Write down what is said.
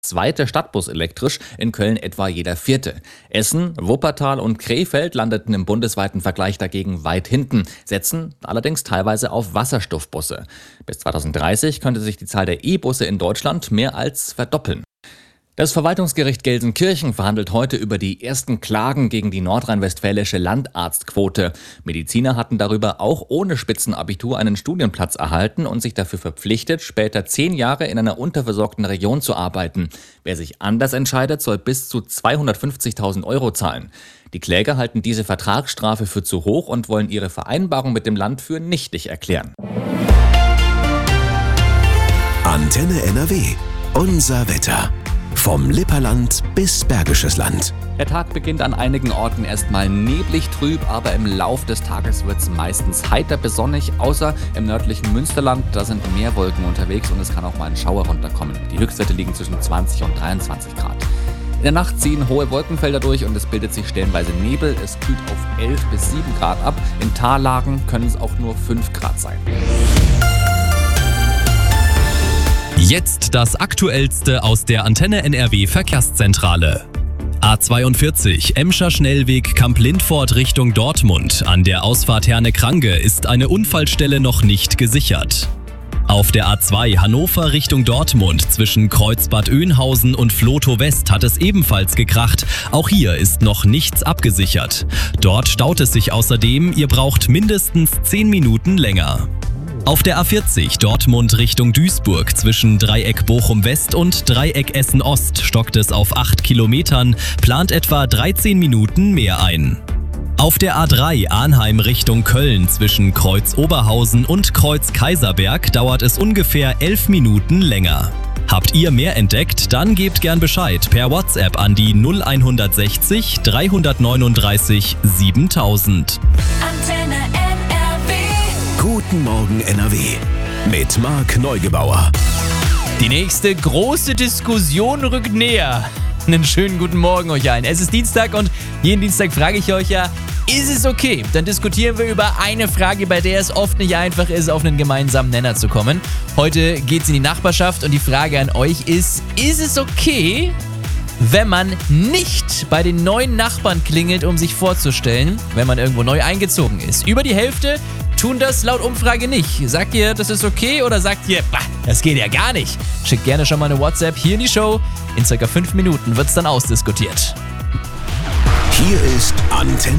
zweite Stadtbus elektrisch, in Köln etwa jeder vierte. Essen, Wuppertal und Krefeld landeten im bundesweiten Vergleich dagegen weit hinten, setzen allerdings teilweise auf Wasserstoffbusse. Bis 2030 könnte sich die Zahl der E-Busse in Deutschland mehr als verdoppeln. Das Verwaltungsgericht Gelsenkirchen verhandelt heute über die ersten Klagen gegen die nordrhein-westfälische Landarztquote. Mediziner hatten darüber auch ohne Spitzenabitur einen Studienplatz erhalten und sich dafür verpflichtet, später 10 Jahre in einer unterversorgten Region zu arbeiten. Wer sich anders entscheidet, soll bis zu 250.000 € zahlen. Die Kläger halten diese Vertragsstrafe für zu hoch und wollen ihre Vereinbarung mit dem Land für nichtig erklären. Antenne NRW. Unser Wetter. Vom Lipperland bis Bergisches Land. Der Tag beginnt an einigen Orten erstmal neblig trüb, aber im Lauf des Tages wird es meistens heiter bis sonnig, außer im nördlichen Münsterland. Da sind mehr Wolken unterwegs und es kann auch mal ein Schauer runterkommen. Die Höchstwerte liegen zwischen 20 und 23 Grad. In der Nacht ziehen hohe Wolkenfelder durch und es bildet sich stellenweise Nebel. Es kühlt auf 11 bis 7 Grad ab. In Tallagen können es auch nur 5 Grad sein. Jetzt das Aktuellste aus der Antenne NRW Verkehrszentrale. A42 Emscher Schnellweg Kamp-Lindfort Richtung Dortmund. An der Ausfahrt Herne-Krange ist eine Unfallstelle noch nicht gesichert. Auf der A2 Hannover Richtung Dortmund zwischen Kreuzbad Oeynhausen und Vlotow West hat es ebenfalls gekracht. Auch hier ist noch nichts abgesichert. Dort staut es sich außerdem, ihr braucht mindestens 10 Minuten länger. Auf der A40 Dortmund Richtung Duisburg zwischen Dreieck Bochum West und Dreieck Essen Ost stockt es auf 8 Kilometern, plant etwa 13 Minuten mehr ein. Auf der A3 Arnheim Richtung Köln zwischen Kreuz Oberhausen und Kreuz Kaiserberg dauert es ungefähr 11 Minuten länger. Habt ihr mehr entdeckt? Dann gebt gern Bescheid per WhatsApp an die 0160 339 7000. Antenne NRW. Guten Morgen NRW. Mit Marc Neugebauer. Die nächste große Diskussion rückt näher. Einen schönen guten Morgen euch allen. Es ist Dienstag und jeden Dienstag frage ich euch ja, ist es okay? Dann diskutieren wir über eine Frage, bei der es oft nicht einfach ist, auf einen gemeinsamen Nenner zu kommen. Heute geht's in die Nachbarschaft und die Frage an euch ist es okay, wenn man nicht bei den neuen Nachbarn klingelt, um sich vorzustellen, wenn man irgendwo neu eingezogen ist? Über die Hälfte tun das laut Umfrage nicht. Sagt ihr, das ist okay oder sagt ihr, das geht ja gar nicht? Schickt gerne schon mal eine WhatsApp hier in die Show. In ca. 5 Minuten wird's dann ausdiskutiert. Hier ist Antenne